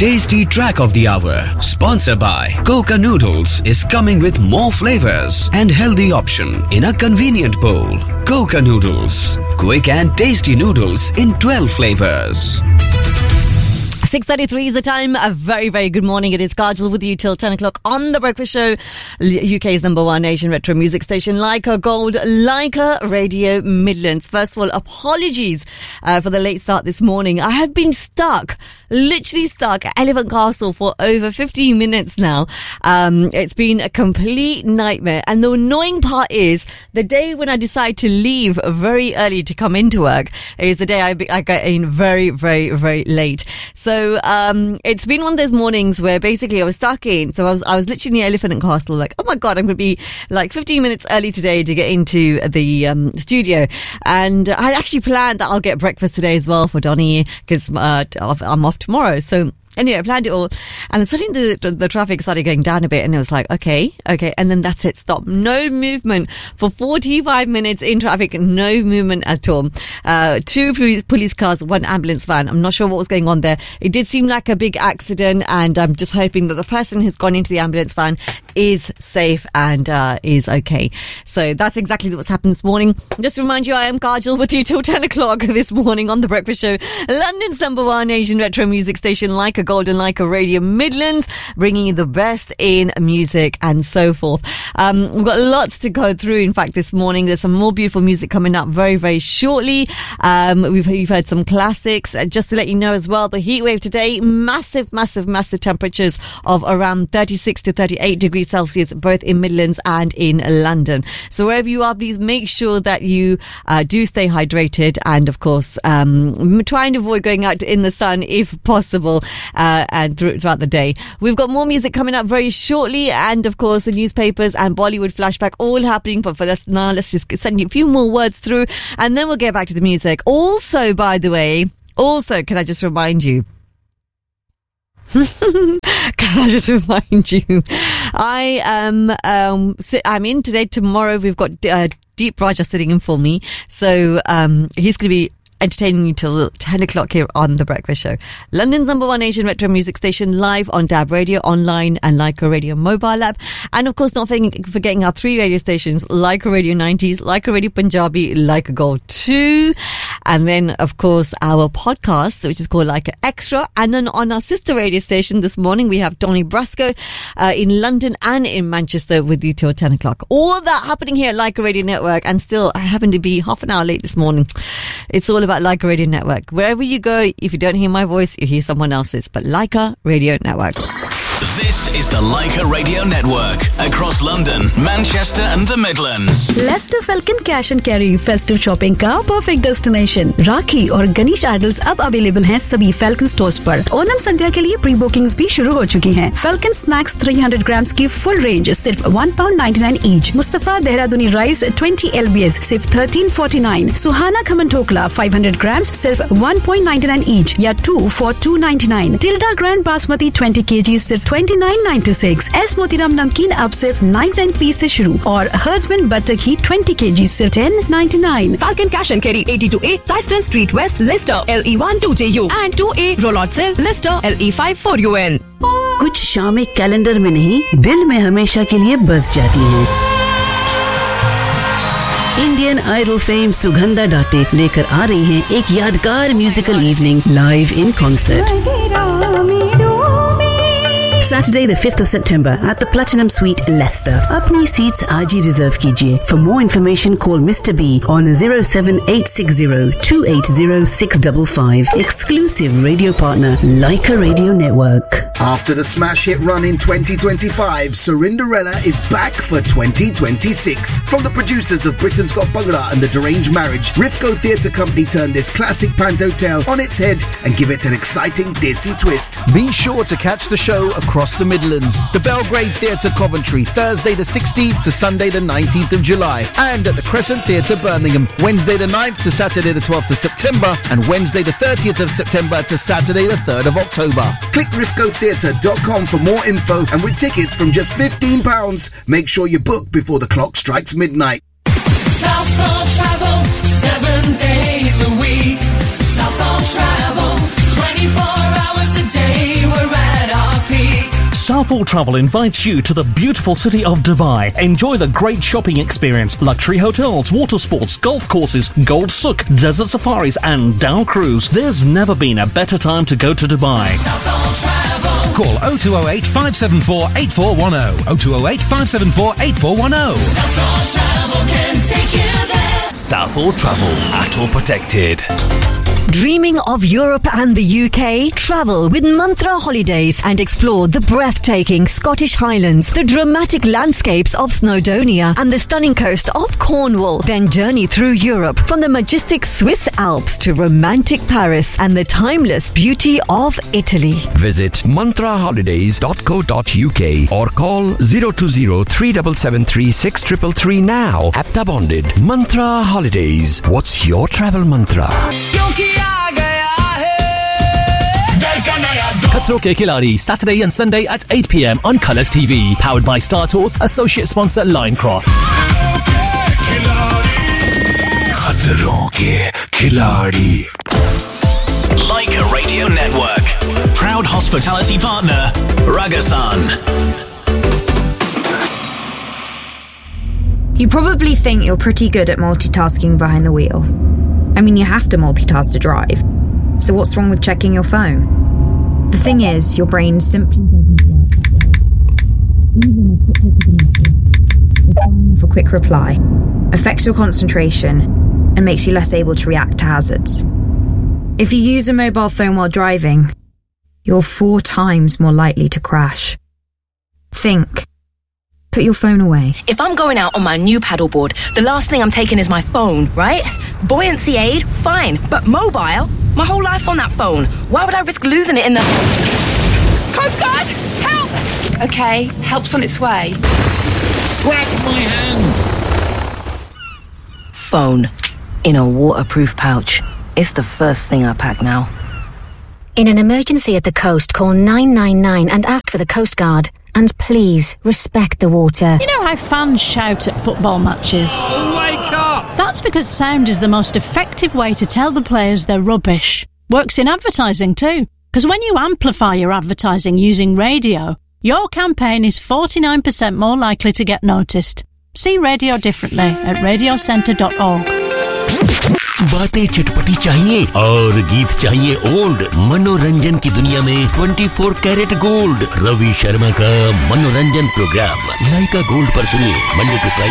tasty track of the hour. Sponsored by Coca Noodles is coming with more flavors and healthy option in a convenient bowl. Coca Noodles. Quick and tasty noodles in 12 flavors. 6:33 is the time. A very, very good morning. It is Kajal with you till 10 o'clock on The Breakfast Show, UK's number one Asian retro music station, Leica Gold, Leica Radio Midlands. First of all, apologies for the late start this morning. I have been literally stuck at Elephant Castle for over 15 minutes now. It's been a complete nightmare. And the annoying part is the day when I decide to leave very early to come into work is the day I get in very, very, very late. So it's been one of those mornings where basically I was stuck in. So I was literally near Elephant and Castle, like, oh my God, I'm going to be like 15 minutes early today to get into the studio. And I actually planned that I'll get breakfast today as well for Donnie because I'm off tomorrow. So anyway, I planned it all, and suddenly the traffic started going down a bit, and it was like, okay, and then that's it, stop. No movement for 45 minutes in traffic, no movement at all. 2 police cars, 1 ambulance van. I'm not sure what was going on there. It did seem like a big accident, and I'm just hoping that the person who's gone into the ambulance van is safe and is okay. So that's exactly what's happened this morning. Just to remind you, I am Kajal with you till 10 o'clock this morning on The Breakfast Show, London's number one Asian retro music station, like Golden Leica Radio Midlands, bringing you the best in music and so forth. We've got lots to go through. In fact, this morning there's some more beautiful music coming up very, very shortly. We've heard some classics. Just to let you know as well, the heat wave today, massive temperatures of around 36 to 38 degrees Celsius, both in Midlands and in London. So wherever you are, please make sure that you do stay hydrated, and of course try and avoid going out in the sun if possible. And throughout the day. We've got more music coming up very shortly, and of course the newspapers and Bollywood flashback all happening. But for this now, let's just send you a few more words through, and then we'll get back to the music. Also, by the way, can I just remind you? I'm in today. Tomorrow we've got Deep Raja sitting in for me, so he's going to be entertaining you till 10 o'clock here on The Breakfast Show. London's number one Asian retro music station, live on DAB Radio, online, and Leica Radio mobile app. And of course, not forgetting our 3 radio stations, Leica Radio 90s, Leica Radio Punjabi, Leica Gold 2. And then, of course, our podcast, which is called Leica Extra. And then on our sister radio station this morning, we have Donny Brasco in London and in Manchester with you till 10 o'clock. All that happening here at Leica Radio Network. And still, I happen to be half an hour late this morning. It's all about Leica Radio Network. Wherever you go, if you don't hear my voice, you hear someone else's. But Leica Radio Network. This is the Leica Radio Network across London, Manchester and the Midlands. Leicester Falcon Cash and Carry festive shopping का perfect destination. राखी और Ganesh idols अब available हैं सभी Falcon stores पर. ओनम संध्या के लिए pre bookings भी शुरू हो चुकी हैं. Falcon snacks 300 grams की full range सिर्फ £1.99 each. मुस्तफा देहरादूनी राइस 20 lbs सिर्फ £13.49. सुहाना खमन ठोकला 500 grams सिर्फ £1.99 each या 2 for £2.99. Tilda Grand Basmati 20 kg सिर्फ $29.96. एस मोतीराम नमकीन अब सिर्फ 99p से शुरू और हर्जमन बटर घी 20 kg सिर्फ $10.99. Falcon Cash and Carry 82A Syston Street West, Leicester, LE1 2JU and 2A Rollot Cell, Leicester, LE5 4UN. कुछ शामें कैलेंडर में नहीं, दिल में हमेशा के लिए बस जाती हैं. इंडियन आइडल फेम सुगंधा डाटे लेकर आ रही हैं एक यादगार musical evening live in concert. Saturday the 5th of September at the Platinum Suite, Leicester. Apni seats aaj hi reserve kijiye. For more information, call Mr. B on 07860 280 655. Exclusive radio partner, Leica Radio Network. After the smash hit run in 2025, Cinderella is back for 2026. From the producers of Britain's Got Bhangra and The Deranged Marriage, Rifco Theatre Company turned this classic panto tale on its head and give it an exciting Desi twist. Be sure to catch the show across the Midlands. The Belgrade Theatre Coventry, Thursday the 16th to Sunday the 19th of July. And at the Crescent Theatre Birmingham, Wednesday the 9th to Saturday the 12th of September and Wednesday the 30th of September to Saturday the 3rd of October. Click rifcotheatre.com for more info, and with tickets from just £15, make sure you book before the clock strikes midnight. Southall Travel, 7 days a week. Southall Travel, 24 hours a day. We're Southall Travel invites you to the beautiful city of Dubai. Enjoy the great shopping experience, luxury hotels, water sports, golf courses, Gold Souk, desert safaris and Dow Cruise. There's never been a better time to go to Dubai. Southall Travel. Call 0208 574 8410. 0208 574 8410. Southall Travel can take you there. Southall Travel, ATOL protected. Dreaming of Europe and the UK? Travel with Mantra Holidays and explore the breathtaking Scottish Highlands, the dramatic landscapes of Snowdonia and the stunning coast of Cornwall. Then journey through Europe from the majestic Swiss Alps to romantic Paris and the timeless beauty of Italy. Visit mantraholidays.co.uk or call 020 3773 6333 now. APTA bonded. Mantra Holidays. What's your travel mantra? Khatron Ke Khiladi, Saturday and Sunday at 8 p.m. on Colours TV. Powered by Star Tours, associate sponsor Linecroft. Khatron Ke Khiladi. Leica Radio Network. Proud hospitality partner, Ragasan. You probably think you're pretty good at multitasking behind the wheel. I mean, you have to multitask to drive. So what's wrong with checking your phone? The thing is, your brain simply for quick reply, affects your concentration, and makes you less able to react to hazards. If you use a mobile phone while driving, you're 4 times more likely to crash. Think. Put your phone away. If I'm going out on my new paddleboard, the last thing I'm taking is my phone, right? Buoyancy aid, fine. But mobile? My whole life's on that phone. Why would I risk losing it in the... Coast Guard! Help! Okay, help's on its way. Grab my hand! Phone. In a waterproof pouch. It's the first thing I pack now. In an emergency at the coast, call 999 and ask for the Coast Guard. And please, respect the water. You know how fans shout at football matches? Wake up! That's because sound is the most effective way to tell the players they're rubbish. Works in advertising too. Because when you amplify your advertising using radio, your campaign is 49% more likely to get noticed. See radio differently at radiocentre.org. बातें चटपटी चाहिए और गीत चाहिए old मनोरंजन की दुनिया में 24 कैरेट गोल्ड रवि शर्मा का मनोरंजन प्रोग्राम लाइका गोल्ड पर सुनिए मंडे टू फ्राइडे